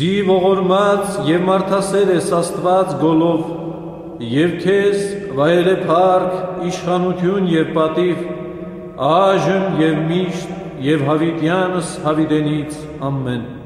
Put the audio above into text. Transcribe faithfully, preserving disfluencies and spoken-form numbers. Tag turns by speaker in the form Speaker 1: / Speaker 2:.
Speaker 1: Ջի ողորմած և մարդասեր ես Աստված գոլով, և քեզ վայել է փառք, իշխանություն և պատիվ, այժմ և միշտ և հավիտյանս հավիտենից ամեն։